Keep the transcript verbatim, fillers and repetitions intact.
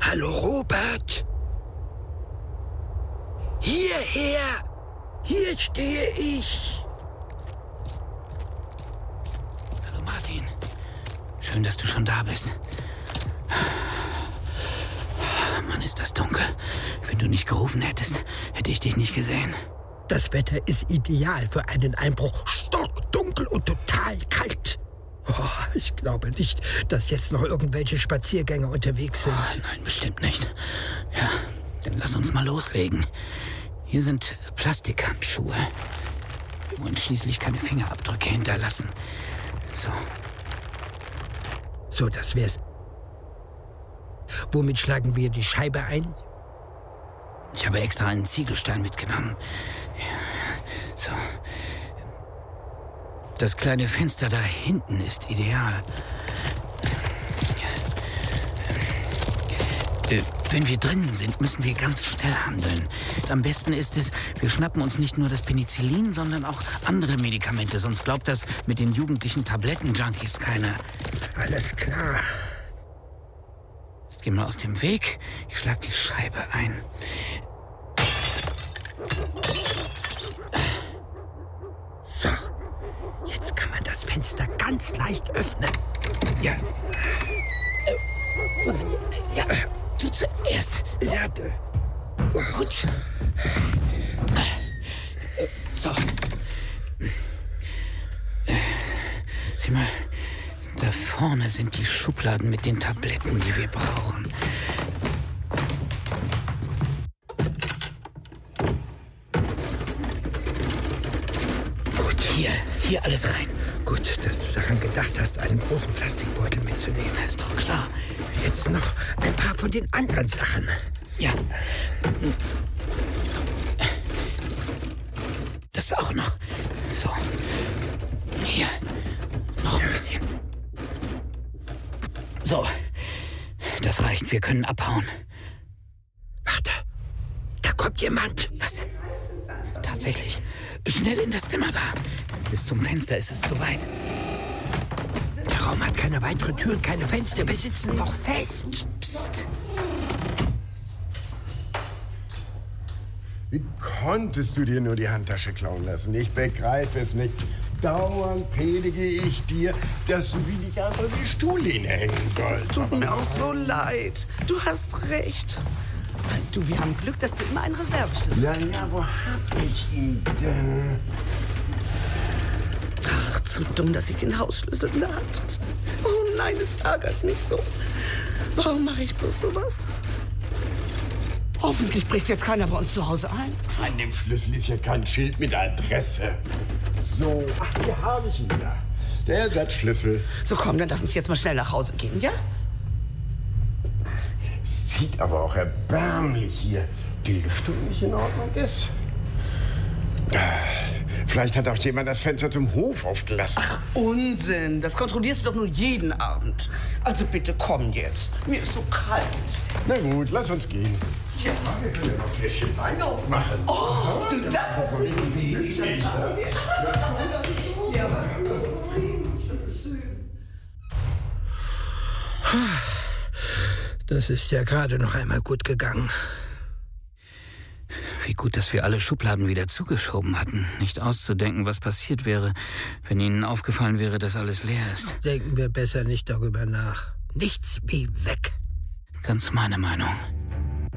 Hallo, Robert. Hierher. Hier stehe ich. Hallo, Martin. Schön, dass du schon da bist. Mann, ist das dunkel. Wenn du nicht gerufen hättest, hätte ich dich nicht gesehen. Das Wetter ist ideal für einen Einbruch. Stockdunkel und total kalt. Oh, ich glaube nicht, dass jetzt noch irgendwelche Spaziergänger unterwegs sind. Oh, nein, bestimmt nicht. Ja, dann lass uns mal loslegen. Hier sind Plastikhandschuhe. Wir wollen schließlich keine Fingerabdrücke hinterlassen. So. So, das wär's. Womit schlagen wir die Scheibe ein? Ich habe extra einen Ziegelstein mitgenommen. So. Das kleine Fenster da hinten ist ideal. Äh, wenn wir drinnen sind, müssen wir ganz schnell handeln. Am besten ist es, wir schnappen uns nicht nur das Penicillin, sondern auch andere Medikamente. Sonst glaubt das mit den jugendlichen Tabletten-Junkies keiner. Alles klar. Jetzt geh mal aus dem Weg. Ich schlag die Scheibe ein. So, jetzt kann man das Fenster ganz leicht öffnen. Ja. Äh, ja, du zuerst. Ja, äh, gut. So. Sieh mal, da vorne sind die Schubladen mit den Tabletten, die wir brauchen. Gut, hier, hier alles rein. Gut, dass du daran gedacht hast, einen großen Plastikbeutel mitzunehmen. Das ist doch klar. Jetzt noch ein paar von den anderen Sachen. Ja. So. Das auch noch. So. Hier. Noch ein bisschen. So. Das reicht. Wir können abhauen. Warte. Da kommt jemand. Was? Tatsächlich. Schnell in das Zimmer da. Bis zum Fenster ist es zu weit. Der Raum hat keine weiteren Türen, keine Fenster. Wir sitzen noch fest. Psst. Wie konntest du dir nur die Handtasche klauen lassen? Ich begreife es nicht. Dauernd predige ich dir, dass du sie nicht einfach in die Stuhllehne hängen sollst. Es tut mir auch so leid. Du hast recht. Du, wir haben Glück, dass du immer einen Reserveschlüssel Ja, ja, wo hab ich ihn denn? Ach, zu dumm, dass ich den Hausschlüssel in der Hand hatte. Oh nein, es ärgert mich so. Warum mache ich bloß sowas? Hoffentlich bricht jetzt keiner bei uns zu Hause ein. An dem Schlüssel ist hier kein Schild mit Adresse. So, ach, hier habe ich ihn da. Der Ersatzschlüssel. So komm, dann lass uns jetzt mal schnell nach Hause gehen, ja? Sieht aber auch erbärmlich hier. Die Lüftung nicht in Ordnung ist. Vielleicht hat auch jemand das Fenster zum Hof aufgelassen. Ach, Unsinn. Das kontrollierst du doch nur jeden Abend. Also bitte komm jetzt. Mir ist so kalt. Na gut, lass uns gehen. Ja, wir können ja noch ein Fläschchen Wein aufmachen. Oh, du, das ist eine Idee. Das machen wir. Ja, aber das ist schön. Das ist ja gerade noch einmal gut gegangen. Wie gut, dass wir alle Schubladen wieder zugeschoben hatten. Nicht auszudenken, was passiert wäre, wenn Ihnen aufgefallen wäre, dass alles leer ist. Denken wir besser nicht darüber nach. Nichts wie weg. Ganz meine Meinung.